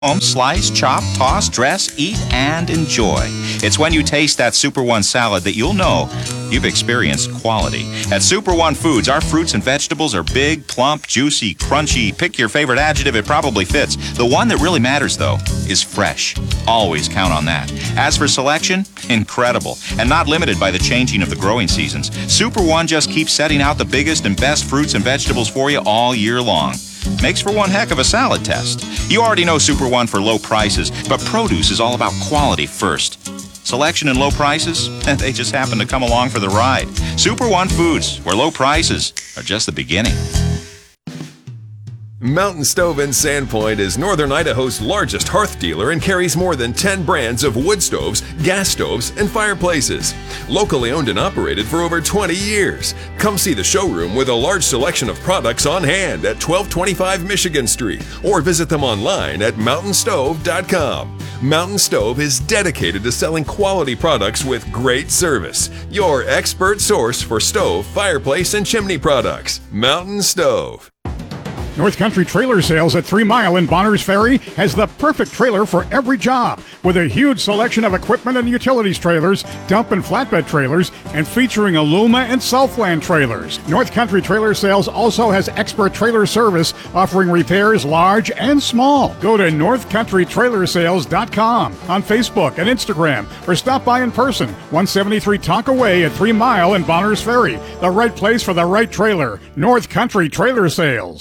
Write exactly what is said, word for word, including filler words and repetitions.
Home, slice, chop, toss, dress, eat, and enjoy. It's when you taste that Super One salad that you'll know you've experienced quality. At Super One Foods, our fruits and vegetables are big, plump, juicy, crunchy. Pick your favorite adjective, it probably fits. The one that really matters, though, is fresh. Always count on that. As for selection, incredible, and not limited by the changing of the growing seasons. Super One just keeps setting out the biggest and best fruits and vegetables for you all year long. Makes for one heck of a salad test. You already know Super One for low prices, but produce is all about quality first. Selection and low prices, they just happen to come along for the ride. Super One Foods, where low prices are just the beginning. Mountain Stove in Sandpoint is Northern Idaho's largest hearth dealer and carries more than ten brands of wood stoves, gas stoves, and fireplaces. Locally owned and operated for over twenty years. Come see the showroom with a large selection of products on hand at twelve twenty-five Michigan Street or visit them online at mountain stove dot com. Mountain Stove is dedicated to selling quality products with great service. Your expert source for stove, fireplace, and chimney products. Mountain Stove. North Country Trailer Sales at Three Mile in Bonners Ferry has the perfect trailer for every job, with a huge selection of equipment and utilities trailers, dump and flatbed trailers, and featuring Aluma and Southland trailers. North Country Trailer Sales also has expert trailer service, offering repairs large and small. Go to north country trailer sales dot com on Facebook and Instagram, or stop by in person, one seventy-three Tonka Way at Three Mile in Bonners Ferry. The right place for the right trailer. North Country Trailer Sales.